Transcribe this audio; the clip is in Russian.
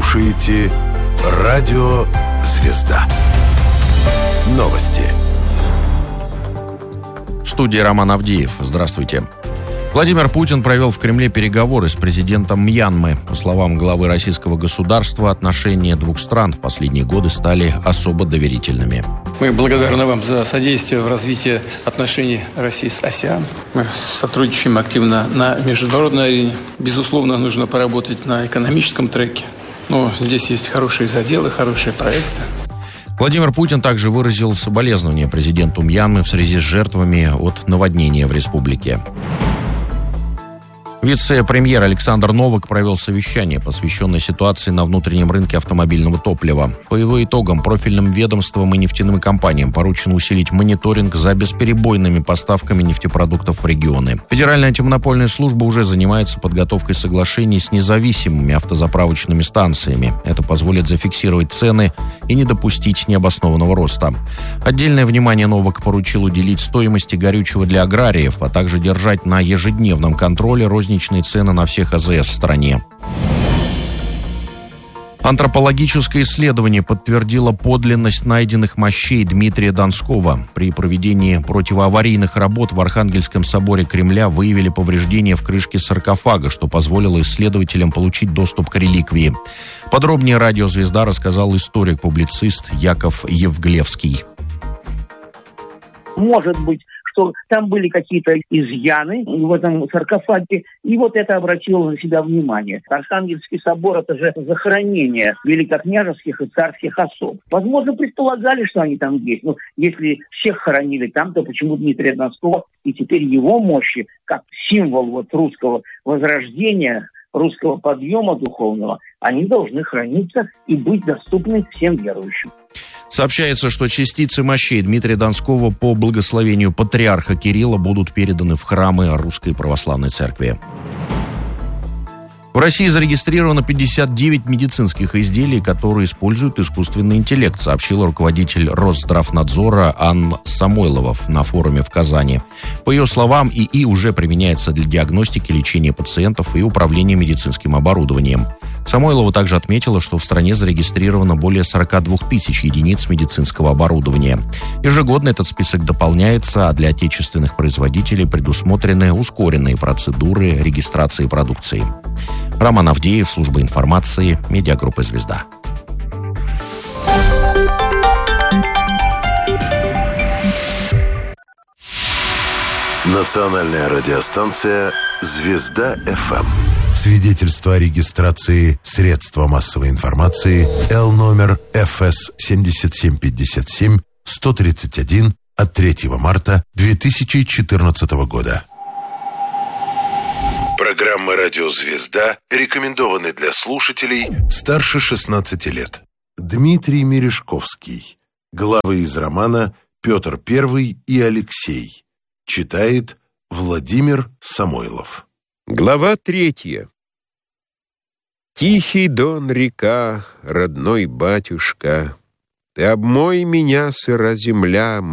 слушаете «Радио Звезда». Новости. В студии Роман Авдеев. Здравствуйте. Владимир Путин провел в Кремле переговоры с президентом Мьянмы. По словам главы российского государства, отношения двух стран в последние годы стали особо доверительными. Мы благодарны вам за содействие в развитии отношений России с АСЕАН. Мы сотрудничаем активно на международной арене. Безусловно, нужно поработать на экономическом треке. Но здесь есть хорошие заделы, хорошие проекты. Владимир Путин также выразил соболезнования президенту Мьянмы в связи с жертвами от наводнения в республике. Вице-премьер Александр Новак провел совещание, посвященное ситуации на внутреннем рынке автомобильного топлива. По его итогам профильным ведомствам и нефтяным компаниям поручено усилить мониторинг за бесперебойными поставками нефтепродуктов в регионы. Федеральная антимонопольная служба уже занимается подготовкой соглашений с независимыми автозаправочными станциями. Это позволит зафиксировать цены и не допустить необоснованного роста. Отдельное внимание Новак поручил уделить стоимости горючего для аграриев, а также держать на ежедневном контроле розничные цены на всех АЗС в стране. Антропологическое исследование подтвердило подлинность найденных мощей Дмитрия Донского. При проведении противоаварийных работ в Архангельском соборе Кремля выявили повреждения в крышке саркофага, что позволило исследователям получить доступ к реликвии. Подробнее «Радио Звезда» рассказал историк-публицист Яков Евглевский. Может быть, что там были какие-то изъяны в этом саркофаге, и вот это обратило на себя внимание. Архангельский собор – это же захоронение великокняжеских и царских особ. Возможно, предполагали, что они там есть. Но если всех хоронили там, то почему Дмитрия Донского и теперь его мощи, как символ вот русского возрождения, русского подъема духовного, они должны храниться и быть доступны всем верующим. Сообщается, что частицы мощей Дмитрия Донского по благословению патриарха Кирилла будут переданы в храмы Русской Православной Церкви. В России зарегистрировано 59 медицинских изделий, которые используют искусственный интеллект, сообщила руководитель Росздравнадзора Анна Самойлова на форуме в Казани. По ее словам, ИИ уже применяется для диагностики, лечения пациентов и управления медицинским оборудованием. Самойлова также отметила, что в стране зарегистрировано более 42 тысяч единиц медицинского оборудования. Ежегодно этот список дополняется, а для отечественных производителей предусмотрены ускоренные процедуры регистрации продукции. Роман Авдеев, служба информации, медиагруппа «Звезда». Национальная радиостанция «Звезда-ФМ». Свидетельство о регистрации средства массовой информации Л номер ФС 7757-131 от 3 марта 2014 года. Программа «Радио Звезда» рекомендованы для слушателей старше 16 лет. Дмитрий Мережковский. Главы из романа «Петр I и Алексей». Читает Владимир Самойлов. Глава 3. Тихий дон река, родной батюшка, ты обмой меня, сыра земля,